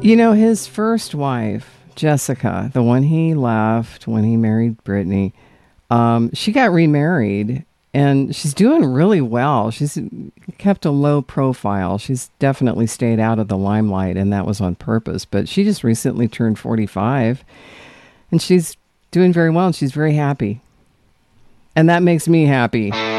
His first wife, Jessica, the one he left when he married Brittany, she got remarried and she's doing really well. She's kept a low profile. She's definitely stayed out of the limelight, and that was on purpose. But she just recently turned 45 and she's doing very well and she's very happy. And that makes me happy.